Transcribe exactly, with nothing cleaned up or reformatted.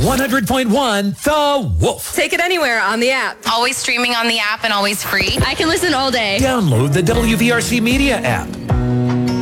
one hundred point one The Wolf. Take it anywhere on the app. Always streaming on the app and always free. I can listen all day. Download the W V R C Media app.